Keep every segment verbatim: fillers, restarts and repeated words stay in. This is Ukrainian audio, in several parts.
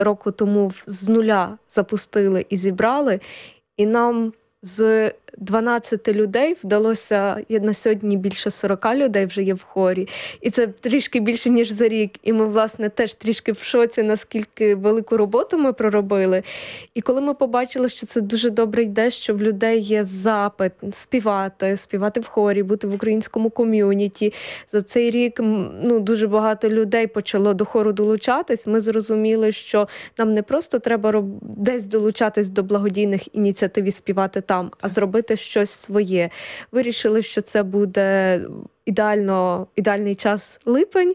року тому з нуля запустили і зібрали, і нам з дванадцяти людей вдалося, на сьогодні більше сорок людей вже є в хорі. І це трішки більше, ніж за рік. І ми, власне, теж трішки в шоці, наскільки велику роботу ми проробили. І коли ми побачили, що це дуже добре йде, що в людей є запит співати, співати в хорі, бути в українському ком'юніті. За цей рік ну, дуже багато людей почало до хору долучатись. Ми зрозуміли, що нам не просто треба роб... десь долучатись до благодійних ініціатив і співати там, а зробити щось своє. Вирішили, що це буде ідеально, ідеальний час липень.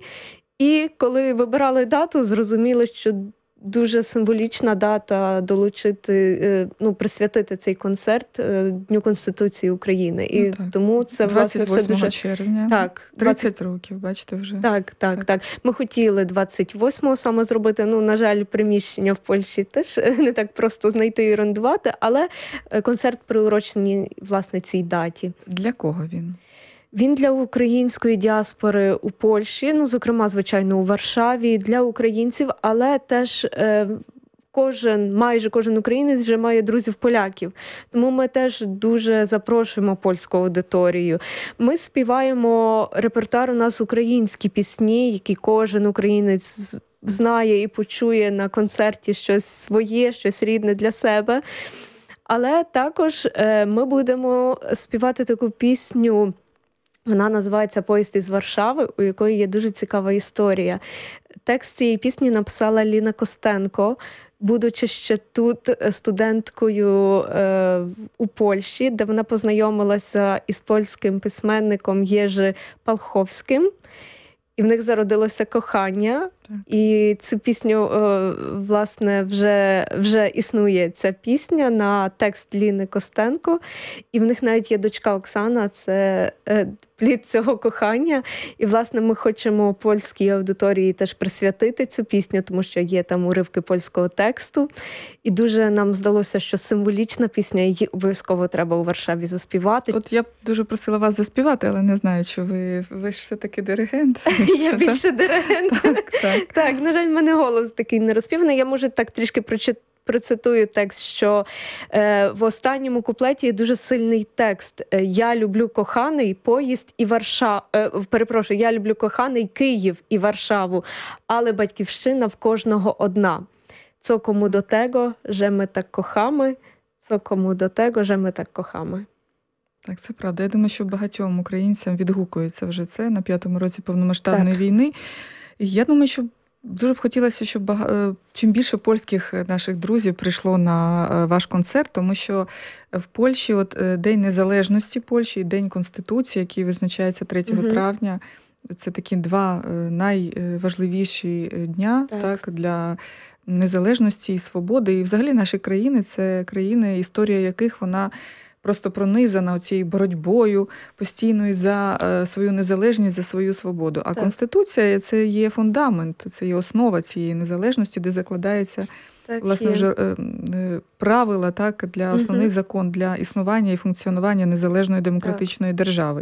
І коли вибирали дату, зрозуміли, що дуже символічна дата долучити, ну, присвятити цей концерт Дню Конституції України. І ну, тому це, власне, все дуже... червня. Так. тридцять років, бачите, вже. Так, так, так, так. Ми хотіли двадцять восьмого саме зробити. Ну, на жаль, приміщення в Польщі теж не так просто знайти і орендувати, але концерт приурочений, власне, цій даті. Для кого він? Він для української діаспори у Польщі, ну, зокрема, звичайно, у Варшаві, для українців, але теж е, кожен, майже кожен українець вже має друзів-поляків. Тому ми теж дуже запрошуємо польську аудиторію. Ми співаємо, репертуар у нас українські пісні, які кожен українець знає і почує на концерті щось своє, щось рідне для себе. Але також е, ми будемо співати таку пісню. Вона називається «Поїзд із Варшави», у якої є дуже цікава історія. Текст цієї пісні написала Ліна Костенко, будучи ще тут студенткою е, у Польщі, де вона познайомилася із польським письменником Єжи Палховським. І в них зародилося кохання. Так. І цю пісню, власне, вже, вже існує ця пісня на текст Ліни Костенко. І в них навіть є дочка Оксана, це плід цього кохання. І, власне, ми хочемо польській аудиторії теж присвятити цю пісню, тому що є там уривки польського тексту. І дуже нам здалося, що символічна пісня, її обов'язково треба у Варшаві заспівати. От я б дуже просила вас заспівати, але не знаю, чи ви, ви ж все-таки диригент. Я більше диригент. Так, так. Так, на жаль, в мене голос такий нерозпіваний. Я, може, так трішки прочитати. Процитую текст, що е, в останньому куплеті є дуже сильний текст. «Я люблю коханий поїзд і Варшаву». Е, перепрошую, «Я люблю коханий Київ і Варшаву, але батьківщина в кожного одна. Co komu do tego, że my tak kochamy, co komu do tego, że my tak kochamy». Так, це правда. Я думаю, що багатьом українцям відгукується вже це на п'ятому році повномасштабної так. війни. І я думаю, що дуже б хотілося, щоб бага... чим більше польських наших друзів прийшло на ваш концерт, тому що в Польщі от День Незалежності Польщі і День Конституції, який визначається третього угу. травня, це такі два найважливіші дня так. Так, для незалежності і свободи. І взагалі наші країни – це країни, історія яких вона просто пронизана цією боротьбою постійною за свою незалежність, за свою свободу. А так. Конституція – це є фундамент, це є основа цієї незалежності, де закладається так, власне, вже правила так, для основний угу. закон для існування і функціонування незалежної демократичної так. держави.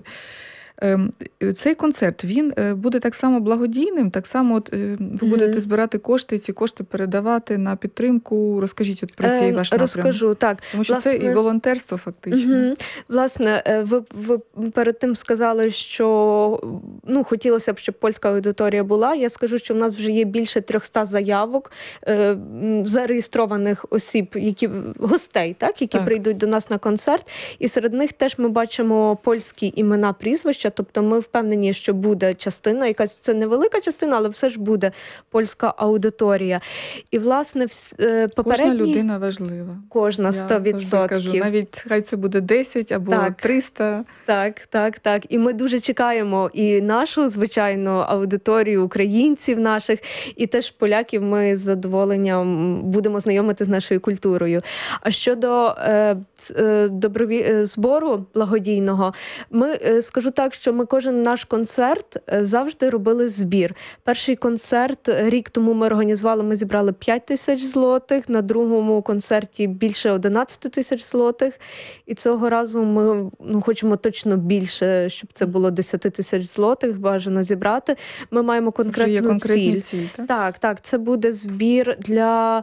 Цей концерт, він буде так само благодійним, так само от, ви mm-hmm. будете збирати кошти, і ці кошти передавати на підтримку. Розкажіть от про цей ваш напрям. Розкажу, так. Тому що власне, це і волонтерство фактично. Mm-hmm. Власне, ви, ви перед тим сказали, що ну, хотілося б, щоб польська аудиторія була. Я скажу, що в нас вже є більше трьохсот заявок е, зареєстрованих осіб, які, гостей, так, які так. прийдуть до нас на концерт. І серед них теж ми бачимо польські імена, прізвища. Тобто ми впевнені, що буде частина, якась це невелика частина, але все ж буде польська аудиторія. І, власне, попередні... Кожна людина важлива. Кожна, сто відсотків. Кажу, навіть хай це буде десять або так. триста. Так, так, так. І ми дуже чекаємо і нашу, звичайно, аудиторію українців наших, і теж поляків ми з задоволенням будемо знайомити з нашою культурою. А щодо е, е, доброві... збору благодійного, ми, е, скажу так, так, що ми кожен наш концерт е, завжди робили збір. Перший концерт рік тому ми організували, ми зібрали п'ять тисяч злотих, на другому концерті більше одинадцять тисяч злотих. І цього разу ми ну, хочемо точно більше, щоб це було десять тисяч злотих, бажано зібрати. Ми маємо конкретну Вже є конкретні ціль. ціль, так? Так, так, це буде збір для